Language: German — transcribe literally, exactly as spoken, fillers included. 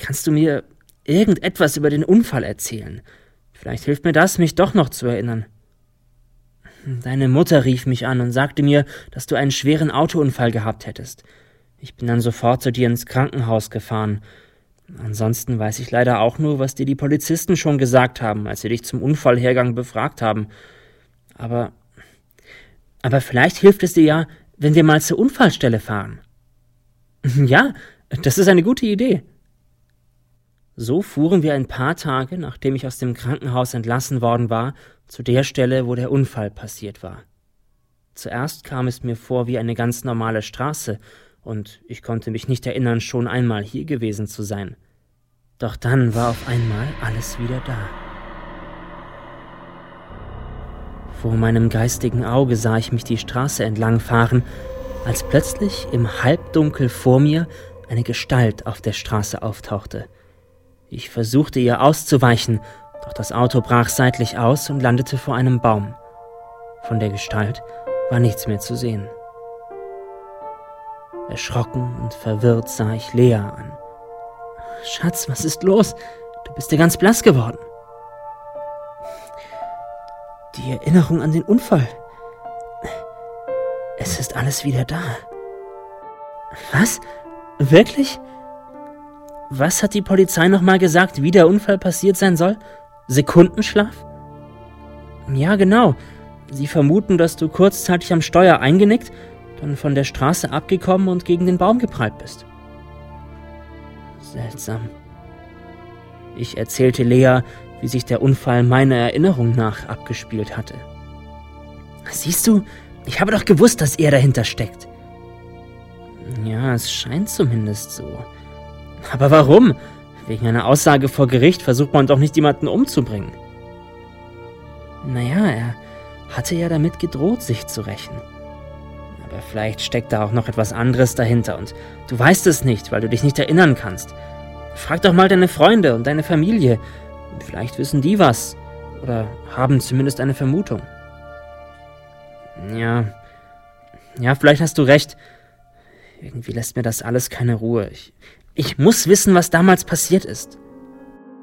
Kannst du mir irgendetwas über den Unfall erzählen? Vielleicht hilft mir das, mich doch noch zu erinnern. Deine Mutter rief mich an und sagte mir, dass du einen schweren Autounfall gehabt hättest. Ich bin dann sofort zu dir ins Krankenhaus gefahren. Ansonsten weiß ich leider auch nur, was dir die Polizisten schon gesagt haben, als sie dich zum Unfallhergang befragt haben. Aber, aber vielleicht hilft es dir ja, wenn wir mal zur Unfallstelle fahren. Ja, das ist eine gute Idee. So fuhren wir ein paar Tage, nachdem ich aus dem Krankenhaus entlassen worden war, zu der Stelle, wo der Unfall passiert war. Zuerst kam es mir vor wie eine ganz normale Straße, und ich konnte mich nicht erinnern, schon einmal hier gewesen zu sein. Doch dann war auf einmal alles wieder da. Vor meinem geistigen Auge sah ich mich die Straße entlang fahren, als plötzlich im Halbdunkel vor mir eine Gestalt auf der Straße auftauchte. Ich versuchte ihr auszuweichen, doch das Auto brach seitlich aus und landete vor einem Baum. Von der Gestalt war nichts mehr zu sehen. Erschrocken und verwirrt sah ich Lea an. »Schatz, was ist los? Du bist ja ganz blass geworden.« »Die Erinnerung an den Unfall. Es ist alles wieder da.« »Was? Wirklich? Was hat die Polizei nochmal gesagt, wie der Unfall passiert sein soll? Sekundenschlaf?« »Ja, genau. Sie vermuten, dass du kurzzeitig am Steuer eingenickt, dann von der Straße abgekommen und gegen den Baum geprallt bist.« Seltsam. Ich erzählte Lea, wie sich der Unfall meiner Erinnerung nach abgespielt hatte. »Siehst du, ich habe doch gewusst, dass er dahinter steckt.« »Ja, es scheint zumindest so. Aber warum? Wegen einer Aussage vor Gericht versucht man doch nicht, jemanden umzubringen.« »Naja, er hatte ja damit gedroht, sich zu rächen. Aber vielleicht steckt da auch noch etwas anderes dahinter und du weißt es nicht, weil du dich nicht erinnern kannst. Frag doch mal deine Freunde und deine Familie. Vielleicht wissen die was oder haben zumindest eine Vermutung.« Ja, ja, vielleicht hast du recht. Irgendwie lässt mir das alles keine Ruhe. Ich, ich muss wissen, was damals passiert ist.